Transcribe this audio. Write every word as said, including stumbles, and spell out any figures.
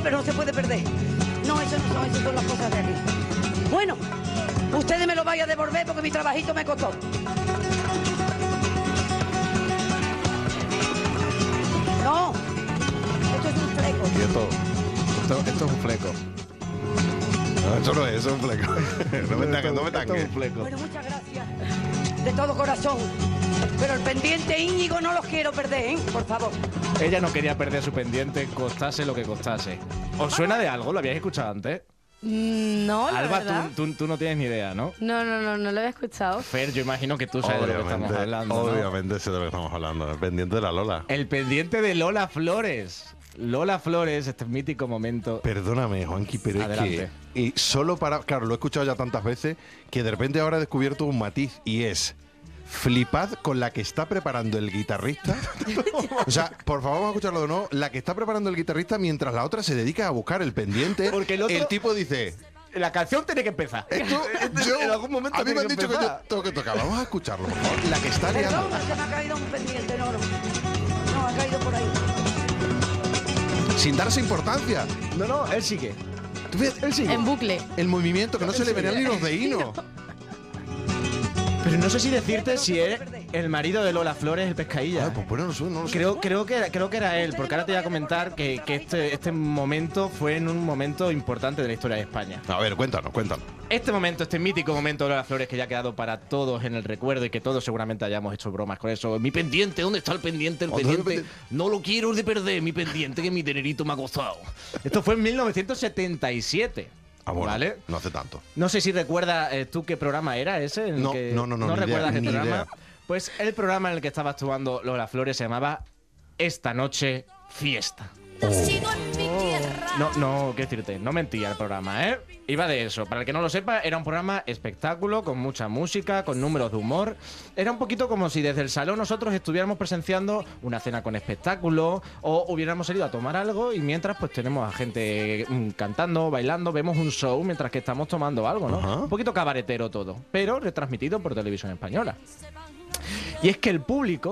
pero no se puede perder. No, eso no son, eso son las cosas de aquí. Bueno, ustedes me lo vayan a devolver porque mi trabajito me costó. No, esto es un fleco. Y esto, esto, esto es un fleco. No, eso no es, eso es un fleco. No me tanques, no me tanques. Esto es un fleco. Bueno, muchas gracias. De todo corazón. Pero el pendiente Íñigo no los quiero perder, ¿eh? Por favor. Ella no quería perder su pendiente, costase lo que costase. ¿Os suena de algo? ¿Lo habíais escuchado antes? Mm, No, la Alba, verdad. tú, tú, tú no tienes ni idea, ¿no? No, no, no, no lo había escuchado. Fer, yo imagino que tú sabes de lo que estamos hablando, ¿no? Obviamente sé de lo que estamos hablando. El pendiente de la Lola. El pendiente de Lola Flores. Lola Flores, este mítico momento. Perdóname, Juanqui, pero Adelante. es que... Y solo para... Claro, lo he escuchado ya tantas veces que de repente ahora he descubierto un matiz y es... Flipad con la que está preparando el guitarrista. O sea, por favor, vamos a escucharlo de nuevo. La que está preparando el guitarrista mientras la otra se dedica a buscar el pendiente. Porque el otro- el tipo dice... La canción tiene que empezar. Esto, yo- en algún momento a mí me tiene han que dicho que yo empezar. tengo que tocar. Vamos a escucharlo, por favor. La que está liando. Perdón, se me ha caído un pendiente, no, no. No, ha caído por ahí. Sin darse importancia. No, no, él sigue. Tú ves, Él sigue. En bucle. el movimiento, que no se le verían ni los de hino. Pero no sé si decirte si es el marido de Lola Flores, el pescadilla. Ay, pues bueno, no, sé, no lo sé. Creo, creo, que era, creo que era él, porque ahora te voy a comentar que, que este, este momento fue en un momento importante de la historia de España. A ver, cuéntanos, cuéntanos. Este momento, este mítico momento de Lola Flores que ya ha quedado para todos en el recuerdo y que todos seguramente hayamos hecho bromas con eso. Mi pendiente, ¿dónde está el pendiente? El ¿Dónde está el pendiente. pendiente? No lo quiero de perder, mi pendiente, que mi dinerito me ha costado. Esto fue en mil novecientos setenta y siete. Ah, bueno, ¿Vale? no hace tanto. No sé si recuerdas eh, tú qué programa era ese. En el No, que no, no, no, ¿No ni idea, recuerdas el ni programa? idea. Pues el programa en el que estaba actuando Lola Flores se llamaba Esta Noche Fiesta. Nacido en mi tierra. No, no, qué decirte, no mentía el programa, ¿eh? Iba de eso. Para el que no lo sepa, era un programa espectáculo, con mucha música, con números de humor. Era un poquito como si desde el salón nosotros estuviéramos presenciando una cena con espectáculo o hubiéramos salido a tomar algo y mientras pues tenemos a gente mm, cantando, bailando, vemos un show mientras que estamos tomando algo, ¿no? Ajá. Un poquito cabaretero todo, pero retransmitido por Televisión Española. Y es que el público